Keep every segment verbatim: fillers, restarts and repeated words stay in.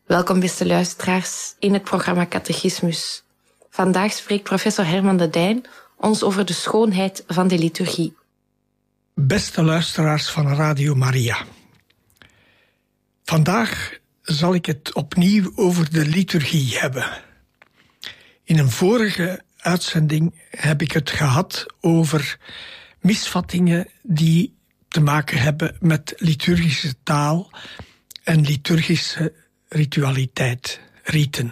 Welkom, beste luisteraars, in het programma Catechismus. Vandaag spreekt professor Herman de Dijn ons over de schoonheid van de liturgie. Beste luisteraars van Radio Maria. Vandaag zal ik het opnieuw over de liturgie hebben. In een vorige uitzending heb ik het gehad over misvattingen die te maken hebben met liturgische taal en liturgische ritualiteit, riten.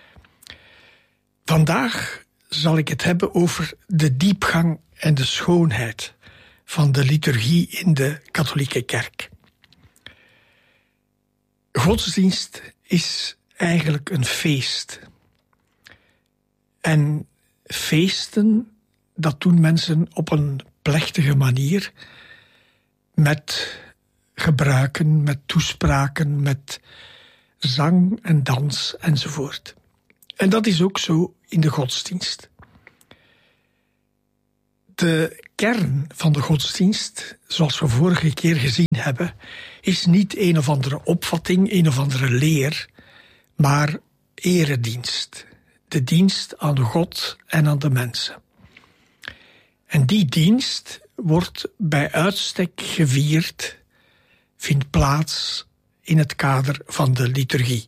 Vandaag zal ik het hebben over de diepgang en de schoonheid van de liturgie in de katholieke kerk. Godsdienst is eigenlijk een feest. En feesten, dat doen mensen op een plechtige manier, met gebruiken, met toespraken, met zang en dans enzovoort. En dat is ook zo in de godsdienst. De kern van de godsdienst, zoals we vorige keer gezien hebben, is niet een of andere opvatting, een of andere leer, maar eredienst. De dienst aan God en aan de mensen. En die dienst wordt bij uitstek gevierd, vindt plaats in het kader van de liturgie.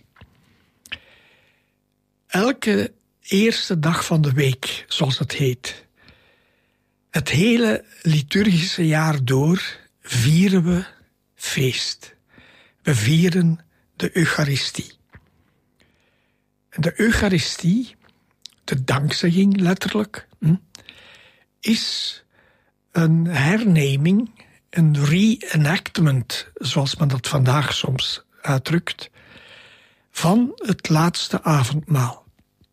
Elke eerste dag van de week, zoals het heet, het hele liturgische jaar door vieren we feest. We vieren de Eucharistie. De Eucharistie, de dankzegging letterlijk, is een herneming, een reenactment, zoals men dat vandaag soms uitdrukt, van het laatste avondmaal.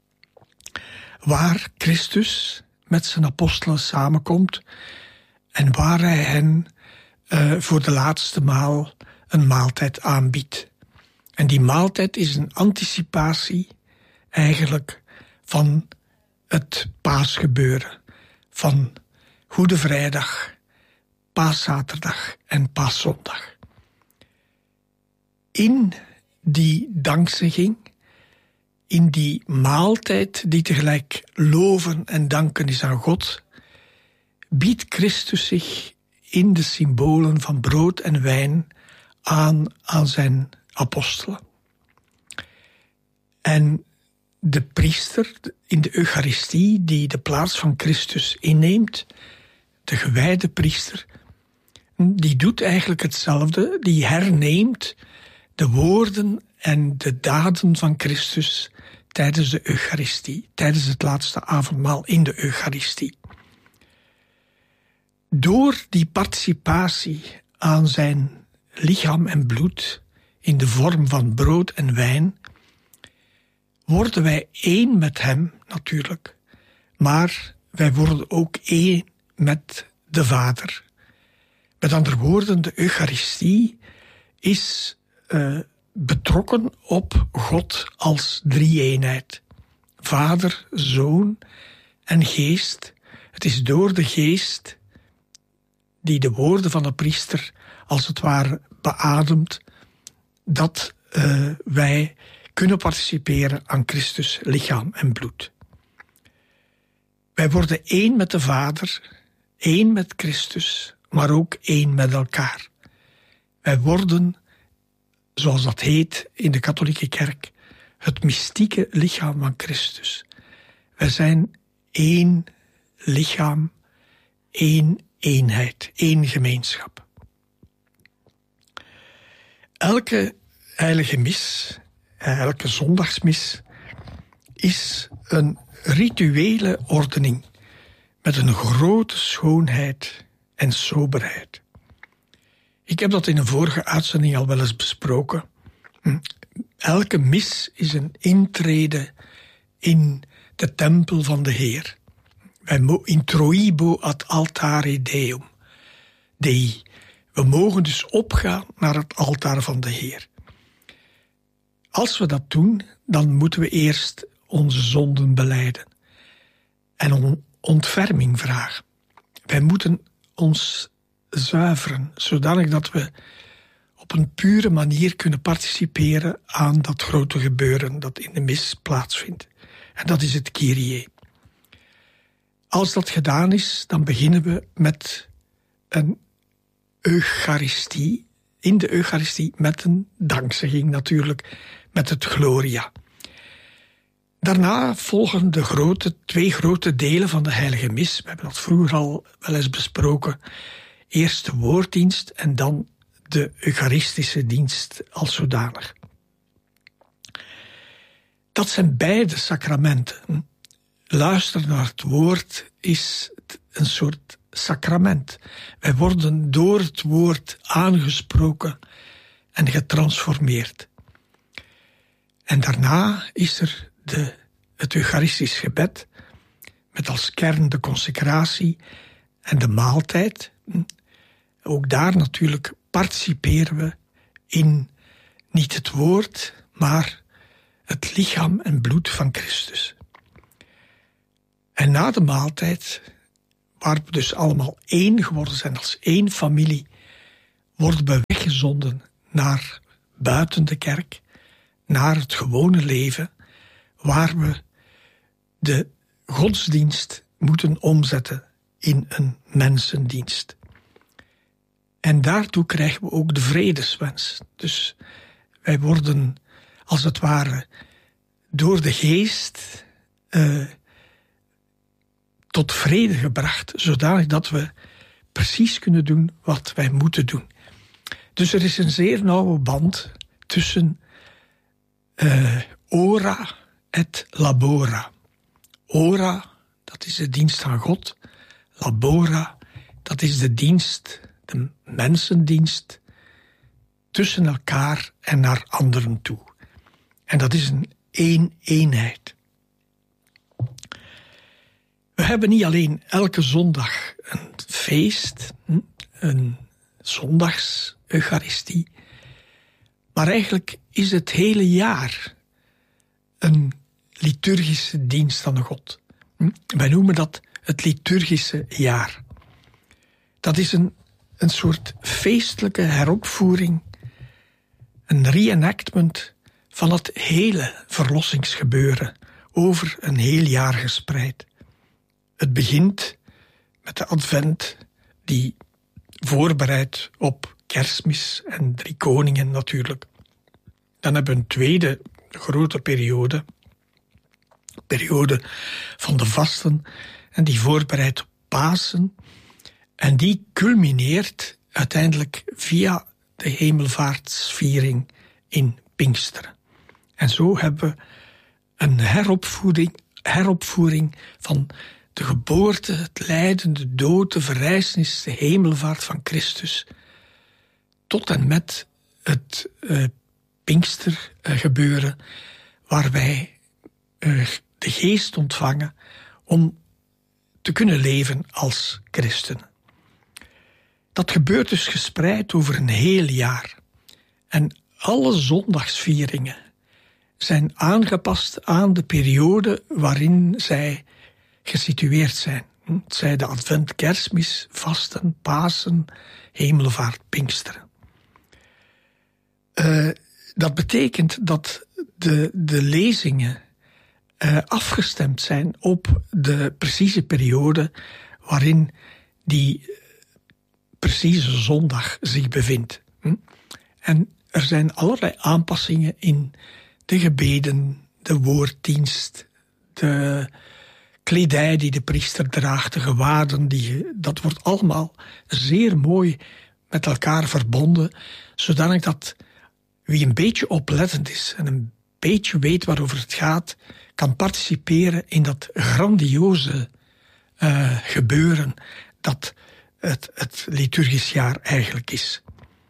Waar Christus met zijn apostelen samenkomt en waar hij hen uh, voor de laatste maal een maaltijd aanbiedt. En die maaltijd is een anticipatie eigenlijk van het paasgebeuren, van Goede Vrijdag, Paaszaterdag en Paaszondag. In die dankzegging, in die maaltijd die tegelijk loven en danken is aan God, biedt Christus zich in de symbolen van brood en wijn aan aan zijn apostelen. En de priester in de Eucharistie, die de plaats van Christus inneemt, de gewijde priester, die doet eigenlijk hetzelfde, die herneemt de woorden en de daden van Christus tijdens de Eucharistie, tijdens het laatste avondmaal in de Eucharistie. Door die participatie aan zijn lichaam en bloed in de vorm van brood en wijn worden wij één met hem natuurlijk, maar wij worden ook één met de Vader. Met andere woorden, de Eucharistie is uh, betrokken op God als drie-eenheid. Vader, Zoon en Geest. Het is door de Geest die de woorden van de priester als het ware beademt, dat uh, wij kunnen participeren aan Christus lichaam en bloed. Wij worden één met de Vader, één met Christus, maar ook één met elkaar. Wij worden, zoals dat heet in de katholieke kerk, het mystieke lichaam van Christus. Wij zijn één lichaam, één eenheid, één gemeenschap. Elke heilige mis, elke zondagsmis, is een rituele ordening met een grote schoonheid en soberheid. Ik heb dat in een vorige uitzending al wel eens besproken. Elke mis is een intrede in de tempel van de Heer. Wij introibo ad altare Deum. Dei. We mogen dus opgaan naar het altaar van de Heer. Als we dat doen, dan moeten we eerst onze zonden belijden en om ontferming vragen. Wij moeten ons zuiveren, zodanig dat we op op een pure manier kunnen participeren aan dat grote gebeuren dat in de mis plaatsvindt. En dat is het Kyrie. Als dat gedaan is, dan beginnen we met een Eucharistie, in de Eucharistie met een dankzegging natuurlijk, met het Gloria. Daarna volgen de grote, twee grote delen van de heilige mis. We hebben dat vroeger al wel eens besproken. Eerst de woorddienst en dan de Eucharistische dienst als zodanig. Dat zijn beide sacramenten. Luisteren naar het woord is een soort sacrament. Wij worden door het woord aangesproken en getransformeerd. En daarna is er de, het Eucharistisch gebed, met als kern de consecratie en de maaltijd. Ook daar natuurlijk participeren we in niet het woord, maar het lichaam en bloed van Christus. En na de maaltijd, waar we dus allemaal één geworden zijn als één familie, worden we weggezonden naar buiten de kerk, naar het gewone leven, waar we de godsdienst moeten omzetten in een mensendienst. En daartoe krijgen we ook de vredeswens. Dus wij worden, als het ware, door de geest uh, tot vrede gebracht, zodanig dat we precies kunnen doen wat wij moeten doen. Dus er is een zeer nauwe band tussen uh, ora et labora. Ora, dat is de dienst aan God. Labora, dat is de dienst, de mensendienst, tussen elkaar en naar anderen toe. En dat is een één eenheid. We hebben niet alleen elke zondag een feest, een zondags-eucharistie, maar eigenlijk is het hele jaar een liturgische dienst aan God. Wij noemen dat het liturgische jaar. Dat is een, een soort feestelijke heropvoering, een reenactment van het hele verlossingsgebeuren over een heel jaar gespreid. Het begint met de advent die voorbereidt op Kerstmis en Drie Koningen natuurlijk. Dan hebben we een tweede grote periode, periode van de vasten, en die voorbereidt op Pasen. En die culmineert uiteindelijk via de hemelvaartsviering in Pinksteren. En zo hebben we een heropvoering, heropvoering van de geboorte, het lijden, de dood, de verrijzenis, de hemelvaart van Christus, tot en met het uh, Pinkstergebeuren, uh, waar wij uh, de geest ontvangen om te kunnen leven als christenen. Dat gebeurt dus gespreid over een heel jaar. En alle zondagsvieringen zijn aangepast aan de periode waarin zij gesitueerd zijn. Het zij de advent, Kerstmis, vasten, Pasen, hemelvaart, Pinksteren. Uh, dat betekent dat de, de lezingen uh, afgestemd zijn op de precieze periode waarin die precieze zondag zich bevindt. En er zijn allerlei aanpassingen in de gebeden, de woorddienst, de kledij die de priester draagt, de gewaden, die, dat wordt allemaal zeer mooi met elkaar verbonden, zodanig dat wie een beetje oplettend is en een beetje weet waarover het gaat, kan participeren in dat grandioze uh, gebeuren dat het, het liturgisch jaar eigenlijk is.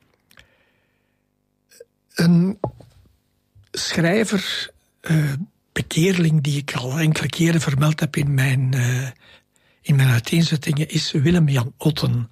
Een schrijver, uh, bekeerling die ik al enkele keren vermeld heb in mijn, uh, in mijn uiteenzettingen, is Willem-Jan Otten.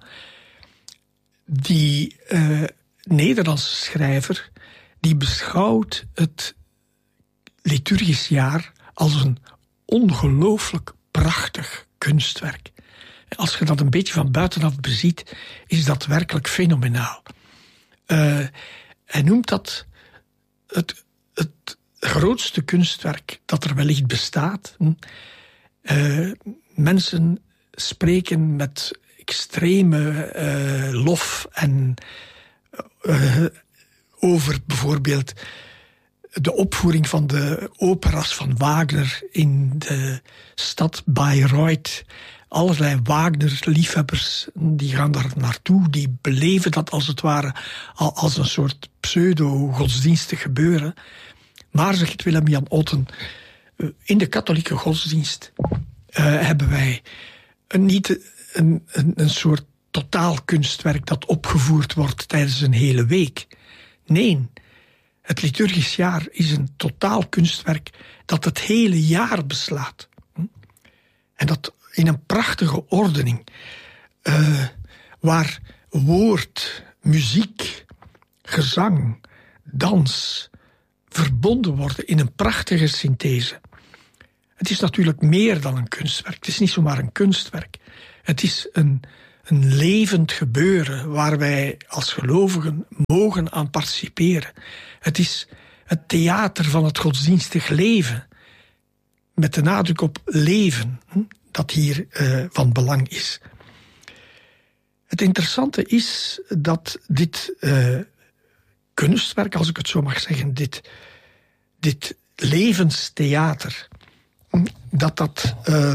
Die uh, Nederlandse schrijver, die beschouwt het liturgisch jaar als een ongelooflijk prachtig kunstwerk. Als je dat een beetje van buitenaf beziet, is dat werkelijk fenomenaal. Uh, hij noemt dat het, het grootste kunstwerk dat er wellicht bestaat. Uh, mensen spreken met extreme uh, lof en uh, over bijvoorbeeld de opvoering van de operas van Wagner in de stad Bayreuth. Allerlei Wagner-liefhebbers die gaan daar naartoe, die beleven dat als het ware als een soort pseudo-godsdienstig gebeuren. Maar, zegt Willem-Jan Otten, in de katholieke godsdienst uh, hebben wij een, niet een, een, een soort totaal kunstwerk dat opgevoerd wordt tijdens een hele week. Nee, het liturgisch jaar is een totaal kunstwerk dat het hele jaar beslaat. En dat in een prachtige ordening, uh, waar woord, muziek, gezang, dans verbonden worden in een prachtige synthese. Het is natuurlijk meer dan een kunstwerk. Het is niet zomaar een kunstwerk. Het is een, een levend gebeuren waar wij als gelovigen mogen aan participeren. Het is het theater van het godsdienstig leven. Met de nadruk op leven, dat hier uh, van belang is. Het interessante is dat dit uh, kunstwerk, als ik het zo mag zeggen, dit, dit levenstheater, dat dat uh,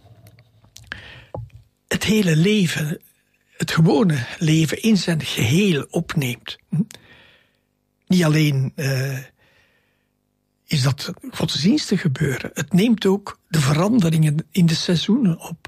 het hele leven, het gewone leven in zijn geheel opneemt. Niet alleen uh, is dat godsdienstig gebeuren, het neemt ook de veranderingen in de seizoenen op.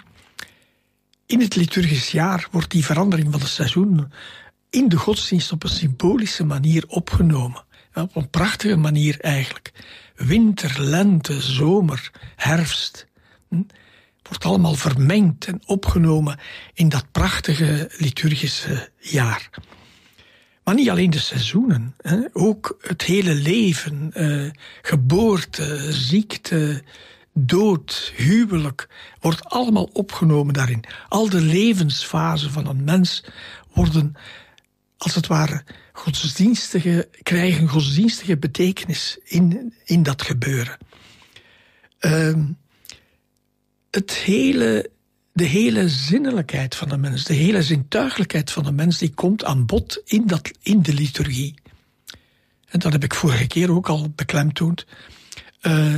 In het liturgisch jaar wordt die verandering van de seizoenen in de godsdienst op een symbolische manier opgenomen. Op een prachtige manier eigenlijk. Winter, lente, zomer, herfst. Wordt allemaal vermengd en opgenomen in dat prachtige liturgische jaar. Maar niet alleen de seizoenen, hè? Ook het hele leven, eh, geboorte, ziekte, dood, huwelijk, wordt allemaal opgenomen daarin. Al de levensfasen van een mens worden, als het ware, godsdienstige, krijgen godsdienstige betekenis in, in dat gebeuren. Uh, het hele... De hele zinnelijkheid van de mens, de hele zintuigelijkheid van de mens, die komt aan bod in, dat, in de liturgie. En dat heb ik vorige keer ook al beklemtoond. Uh,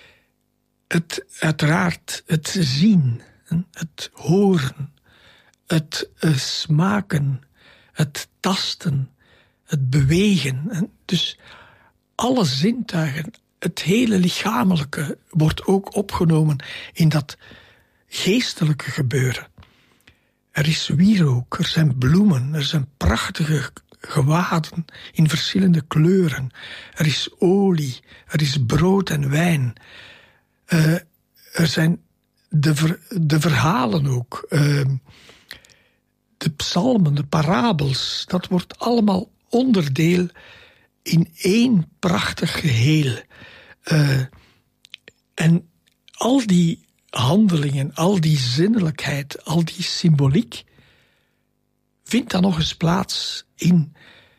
het, uiteraard het zien, het horen, het uh, smaken, het tasten, het bewegen. Dus alle zintuigen, het hele lichamelijke wordt ook opgenomen in dat geestelijke gebeuren. Er is wierook, er zijn bloemen, er zijn prachtige gewaden in verschillende kleuren. Er is olie, er is brood en wijn. Uh, er zijn de, ver, de verhalen ook. Uh, de psalmen, de parabels, dat wordt allemaal onderdeel in één prachtig geheel. Uh, en al die handelingen, al die zinnelijkheid, al die symboliek, vindt dan nog eens plaats in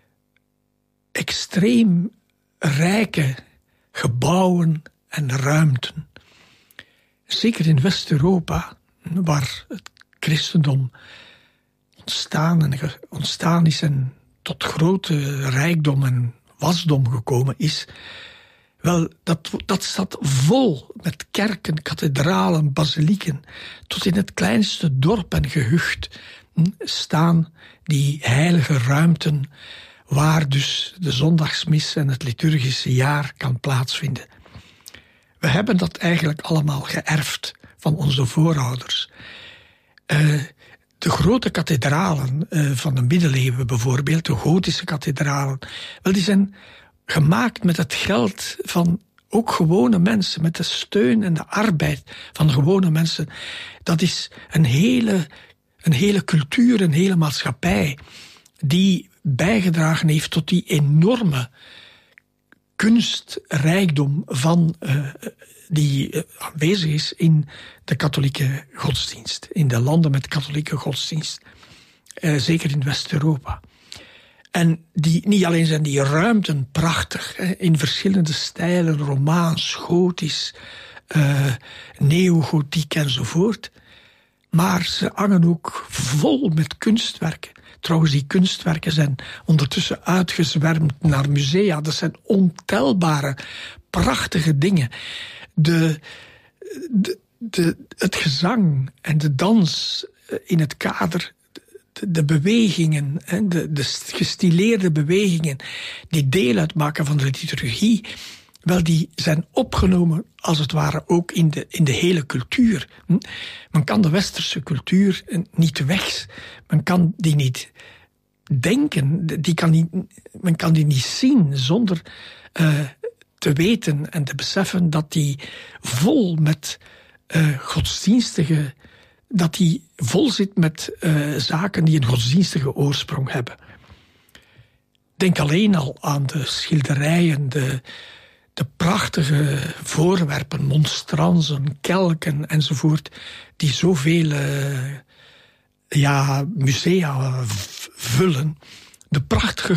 extreem rijke gebouwen en ruimten. Zeker in West-Europa, waar het christendom ontstaan, en ontstaan is en tot grote rijkdom en wasdom gekomen is. Wel, dat, dat staat vol met kerken, kathedralen, basilieken. Tot in het kleinste dorp en gehucht staan die heilige ruimten waar dus de zondagsmis en het liturgische jaar kan plaatsvinden. We hebben dat eigenlijk allemaal geërfd van onze voorouders. Uh, de grote kathedralen uh, van de middeleeuwen bijvoorbeeld, de gotische kathedralen, wel, die zijn gemaakt met het geld van ook gewone mensen, met de steun en de arbeid van gewone mensen. Dat is een hele, een hele cultuur, een hele maatschappij die bijgedragen heeft tot die enorme kunstrijkdom van uh, die uh, aanwezig is in de katholieke godsdienst, in de landen met katholieke godsdienst, uh, zeker in West-Europa. En die, niet alleen zijn die ruimten prachtig, hè, in verschillende stijlen, romaans, gotisch, uh, neogotiek enzovoort, maar ze hangen ook vol met kunstwerken. Trouwens, die kunstwerken zijn ondertussen uitgezwermd naar musea. Dat zijn ontelbare, prachtige dingen. De, de, de, het gezang en de dans in het kader, de, de bewegingen, de, de gestileerde bewegingen die deel uitmaken van de liturgie, wel, die zijn opgenomen, als het ware, ook in de, in de hele cultuur. Men kan de westerse cultuur niet weg. Men kan die niet denken. Die kan niet, men kan die niet zien zonder uh, te weten en te beseffen dat die vol met uh, godsdienstige... dat die vol zit met uh, zaken die een godsdienstige oorsprong hebben. Denk alleen al aan de schilderijen, de... de prachtige voorwerpen, monstransen, kelken enzovoort, die zoveel uh, ja, musea vullen. De prachtige